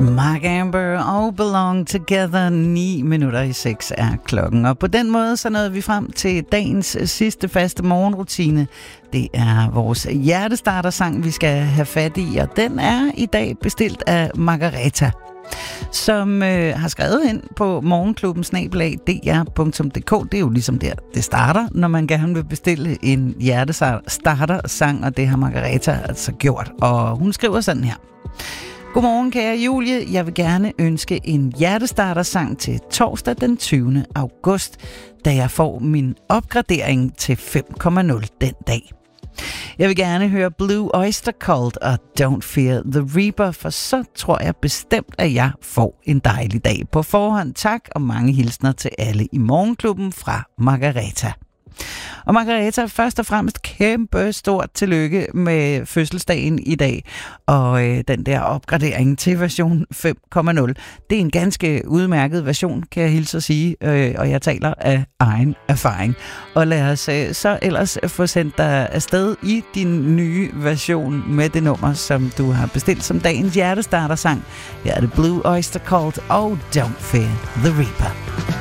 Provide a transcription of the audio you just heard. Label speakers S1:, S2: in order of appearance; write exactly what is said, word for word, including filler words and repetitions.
S1: Mark Amber og Belong Together. Ni minutter i seks er klokken. Og på den måde så nåede vi frem til dagens sidste faste morgenrutine. Det er vores hjertestartersang, vi skal have fat i, og den er i dag bestilt af Margareta, som øh, har skrevet ind på morgenklubben snabel-a d r punktum d k. Det er jo ligesom der, det starter, når man gerne vil bestille en hjertestartersang, og det har Margareta altså gjort. Og hun skriver sådan her. Godmorgen, kære Julie. Jeg vil gerne ønske en hjertestartersang til torsdag den tyvende august, da jeg får min opgradering til fem komma nul den dag. Jeg vil gerne høre Blue Oyster Cult og Don't Fear the Reaper, for så tror jeg bestemt, at jeg får en dejlig dag. På forhånd tak, og mange hilsner til alle i morgenklubben fra Margareta. Og Margareta, først og fremmest kæmpe stort tillykke med fødselsdagen i dag, og øh, den der opgradering til version fem komma nul. Det er en ganske udmærket version, kan jeg hilse at sige, øh, og jeg taler af egen erfaring. Og lad os øh, så ellers få sendt dig afsted i din nye version med det nummer, som du har bestilt som dagens hjertestartersang. Her er det Blue Oyster Cult og Don't Fear the Reaper.